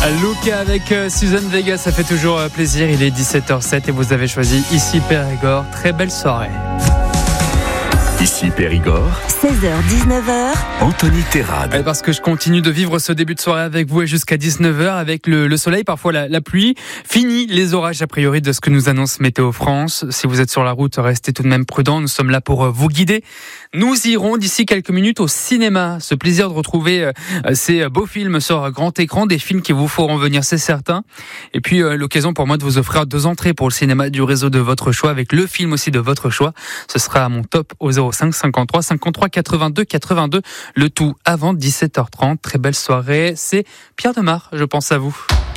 Luca avec Suzanne Vega, ça fait toujours plaisir. Il est 17h07 et vous avez choisi Ici Périgord. Très belle soirée. Ici Périgord, 16h-19h, Anthony Terrade. Parce que je continue de vivre ce début de soirée avec vous et jusqu'à 19h avec le soleil, parfois la pluie. Fini les orages a priori de ce que nous annonce Météo France. Si vous êtes sur la route, restez tout de même prudents. Nous sommes là pour vous guider. Nous irons d'ici quelques minutes au cinéma. Ce plaisir de retrouver ces beaux films sur grand écran, des films qui vous feront venir, c'est certain. Et puis l'occasion pour moi de vous offrir 2 entrées pour le cinéma du réseau de votre choix avec le film aussi de votre choix. Ce sera à mon top au 05 53 53 82 82. Le tout avant 17h30. Très belle soirée. C'est Pierre Demar, je pense à vous.